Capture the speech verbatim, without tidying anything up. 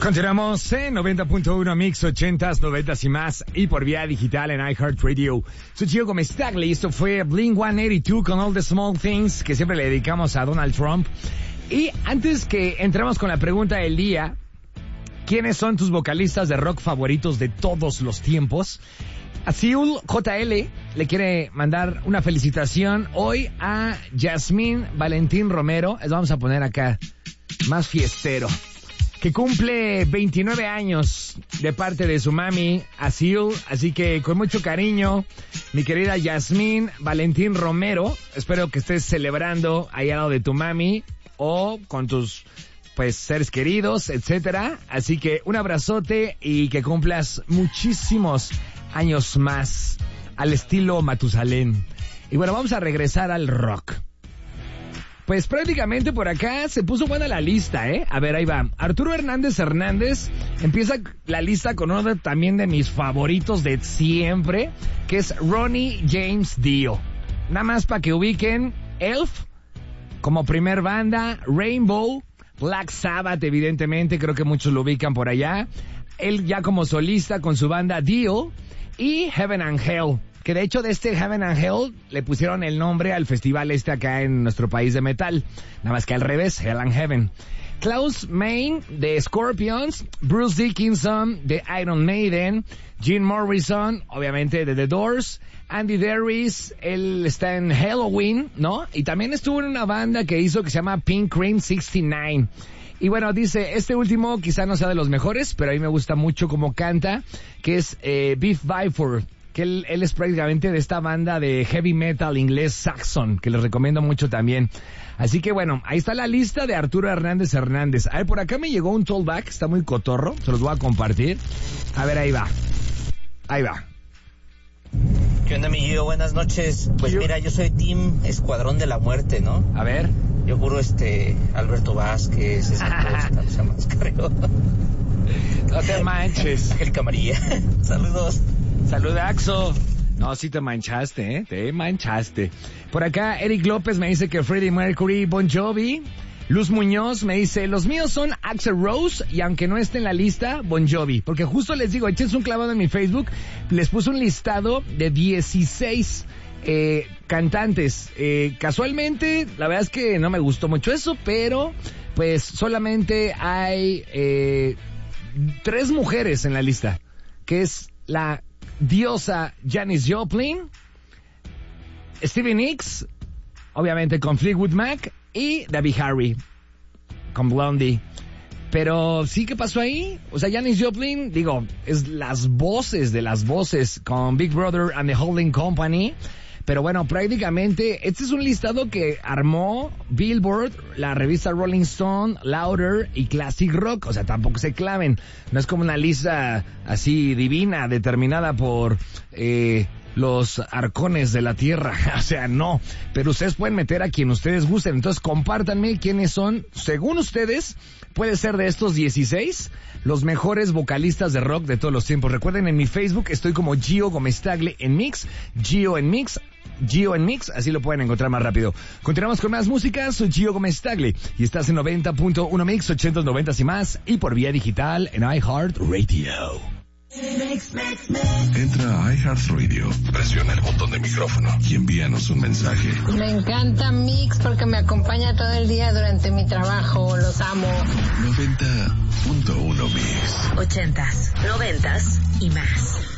Continuamos en noventa punto uno Mix, ochentas, noventas y más, y por vía digital en iHeartRadio. Soy Gio Gomez-Stagli, esto fue Blink ciento ochenta y dos con All the Small Things, que siempre le dedicamos a Donald Trump. Y antes que entremos con la pregunta del día, ¿quiénes son tus vocalistas de rock favoritos de todos los tiempos? Azul J L le quiere mandar una felicitación hoy a Yasmín Valentín Romero. Les vamos a poner acá más fiestero, que cumple veintinueve años de parte de su mami, Azul. Así que con mucho cariño, mi querida Yasmín Valentín Romero, espero que estés celebrando ahí al lado de tu mami o con tus pues seres queridos, etcétera. Así que un abrazote y que cumplas muchísimos años más al estilo Matusalén. Y bueno, vamos a regresar al rock. Pues prácticamente por acá se puso buena la lista, ¿eh? A ver, ahí va. Arturo Hernández Hernández empieza la lista con uno de, también de mis favoritos de siempre, que es Ronnie James Dio. Nada más para que ubiquen Elf como primer banda, Rainbow, Black Sabbath, evidentemente, creo que muchos lo ubican por allá. Él ya como solista con su banda Dio y Heaven and Hell. Que de hecho de este Heaven and Hell le pusieron el nombre al festival este acá en nuestro país de metal. Nada más que al revés, Hell and Heaven. Klaus Meine de Scorpions, Bruce Dickinson de Iron Maiden, Jim Morrison, obviamente de The Doors, Andy Darius, él está en Halloween, ¿no? Y también estuvo en una banda que hizo que se llama Pink Cream sesenta y nueve. Y bueno, dice, este último quizá no sea de los mejores, pero a mí me gusta mucho cómo canta, que es eh, Beef Byford, que él, él es prácticamente de esta banda de heavy metal inglés Saxon, que les recomiendo mucho también. Así que bueno, ahí está la lista de Arturo Hernández Hernández. A ver, por acá me llegó un tollback, está muy cotorro, se los voy a compartir. A ver, ahí va. Ahí va. ¿Qué onda, mi Gio? Buenas noches. Pues yo... mira, yo soy Team Escuadrón de la Muerte, ¿no? A ver. Yo juro este Alberto Vázquez, esa cosa, no se mascareo. No te manches. Angélica María. Saludos. Saludaxo. No, sí te manchaste, ¿eh? Te manchaste. Por acá, Eric López me dice que Freddie Mercury, Bon Jovi. Luz Muñoz me dice, los míos son Axl Rose y aunque no esté en la lista, Bon Jovi. Porque justo les digo, échense un clavado en mi Facebook, les puse un listado de dieciséis eh, cantantes. Eh, casualmente, la verdad es que no me gustó mucho eso, pero pues solamente hay eh, tres mujeres en la lista, que es la diosa Janis Joplin, Stevie Nicks, obviamente con Fleetwood Mac, y Debbie Harry con Blondie. Pero sí, ¿qué pasó ahí? O sea, Janis Joplin, digo, es las voces de las voces con Big Brother and the Holding Company. Pero bueno, prácticamente este es un listado que armó Billboard, la revista Rolling Stone, Louder y Classic Rock. O sea, tampoco se claven. No es como una lista así divina, determinada por eh, los arcones de la tierra. O sea, no. Pero ustedes pueden meter a quien ustedes gusten. Entonces, compártanme quiénes son, según ustedes, puede ser de estos dieciséis, los mejores vocalistas de rock de todos los tiempos. Recuerden, en mi Facebook estoy como Gio Gomez-Stagli en Mix, Gio en Mix, Gio en Mix, así lo pueden encontrar más rápido. Continuamos con más música, soy Gio Gomez-Stagli y estás en noventa punto uno Mix, ochentas, noventas y más, y por vía digital en iHeartRadio. Entra a iHeartRadio, presiona el botón de micrófono y envíanos un mensaje. Me encanta Mix porque me acompaña todo el día durante mi trabajo, los amo. noventa punto uno Mix. Ochentas, noventas y más.